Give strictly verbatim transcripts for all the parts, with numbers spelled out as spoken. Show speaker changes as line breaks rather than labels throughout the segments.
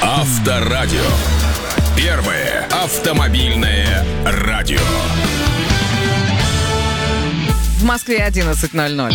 Авторадио. Первое автомобильное радио.
В Москве одиннадцать ноль ноль.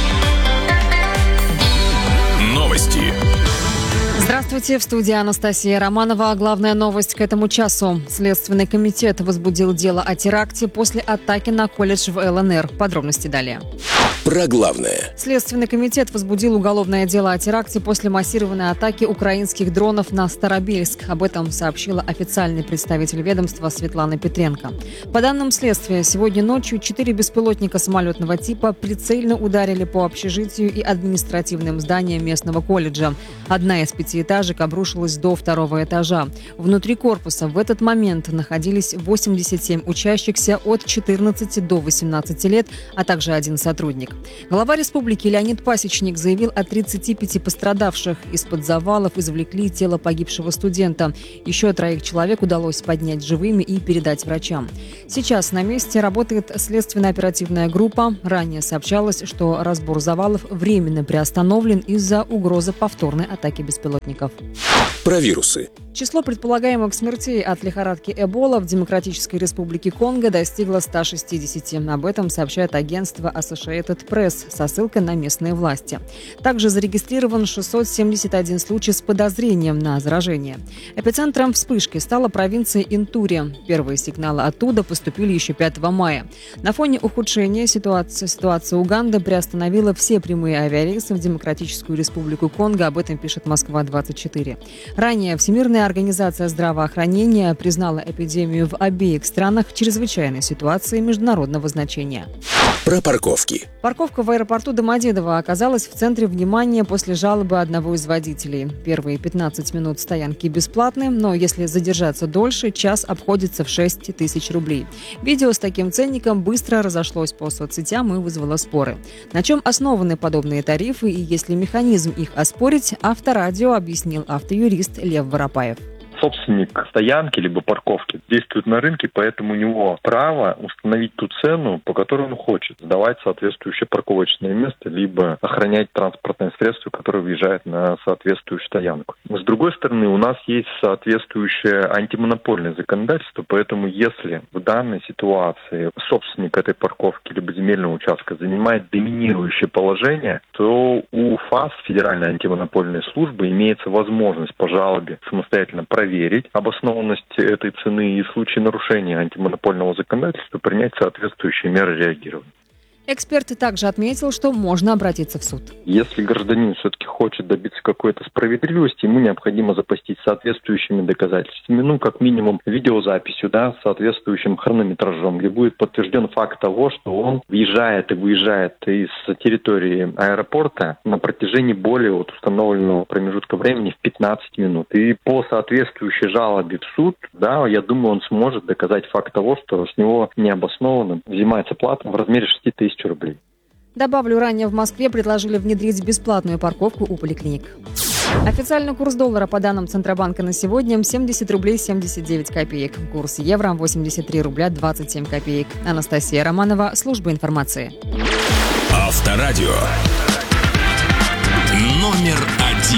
Новости.
Здравствуйте, в студии Анастасия Романова. Главная новость к этому часу. Следственный комитет возбудил дело о теракте после атаки на колледж в ЛНР. Подробности далее.
Про главное.
Следственный комитет возбудил уголовное дело о теракте после массированной атаки украинских дронов на Старобельск. Об этом сообщила официальный представитель ведомства Светлана Петренко. По данным следствия, сегодня ночью четыре беспилотника самолетного типа прицельно ударили по общежитию и административным зданиям местного колледжа. Одна из пятиэтажек обрушилась до второго этажа. Внутри корпуса в этот момент находились восемьдесят семь учащихся от четырнадцати до восемнадцати лет, а также один сотрудник. Глава республики Леонид Пасечник заявил о тридцати пяти пострадавших. Из-под завалов извлекли тело погибшего студента. Еще троих человек удалось поднять живыми и передать врачам. Сейчас на месте работает следственно-оперативная группа. Ранее сообщалось, что разбор завалов временно приостановлен из-за угрозы повторной атаки беспилотников.
Про вирусы.
Число предполагаемых смертей от лихорадки Эбола в Демократической Республике Конго достигло ста шестидесяти. Об этом сообщает агентство Associated Press со ссылкой на местные власти. Также зарегистрирован шестьсот семьдесят один случай с подозрением на заражение. Эпицентром вспышки стала провинция Интури. Первые сигналы оттуда поступили еще пятого мая. На фоне ухудшения ситуации, ситуация Уганды приостановила все прямые авиарейсы в Демократическую Республику Конго. Об этом пишет Москва двадцать четыре. Ранее Всемирная организация здравоохранения признала эпидемию в обеих странах чрезвычайной ситуацией международного значения.
Про парковки.
Парковка в аэропорту Домодедово оказалась в центре внимания после жалобы одного из водителей. Первые пятнадцать минут стоянки бесплатны, но если задержаться дольше, час обходится в шесть тысяч рублей. Видео с таким ценником быстро разошлось по соцсетям и вызвало споры. На чем основаны подобные тарифы и есть ли механизм их оспорить, Авторадио объяснил автоюрист Лев Воропаев.
Собственник стоянки либо парковки действует на рынке, поэтому у него право установить ту цену, по которой он хочет, сдавать соответствующее парковочное место, либо охранять транспортное средство, которое въезжает на соответствующую стоянку. С другой стороны, у нас есть соответствующее антимонопольное законодательство, поэтому если в данной ситуации собственник этой парковки либо земельного участка занимает доминирующее положение, то у ФАС, Федеральной антимонопольной службы, имеется возможность по жалобе самостоятельно проверить обоснованность этой цены и в случае нарушения антимонопольного законодательства принять соответствующие меры реагирования.
Эксперт также отметил, что можно обратиться в суд.
Если гражданин все-таки хочет добиться какой-то справедливости, ему необходимо запастись соответствующими доказательствами, ну, как минимум, видеозаписью, да, с соответствующим хронометражом, где будет подтвержден факт того, что он въезжает и выезжает из территории аэропорта на протяжении более вот установленного промежутка времени в пятнадцать минут. И по соответствующей жалобе в суд, да, я думаю, он сможет доказать факт того, что с него необоснованно взимается плата в размере шести тысяч рублей.
Добавлю, ранее в Москве предложили внедрить бесплатную парковку у поликлиник. Официальный курс доллара по данным Центробанка на сегодня семьдесят рублей семьдесят девять копеек. Курс евро восемьдесят три рубля двадцать семь копеек. Анастасия Романова, служба информации.
Авторадио. Номер один.